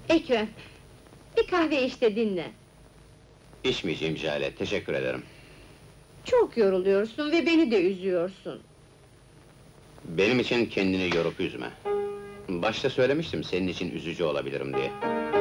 Ekrem, bir kahve iç de dinle. İçmeyeceğim Jale, teşekkür ederim. Çok yoruluyorsun ve beni de üzüyorsun. Benim için kendini yorup üzme. Başta söylemiştim senin için üzücü olabilirim diye.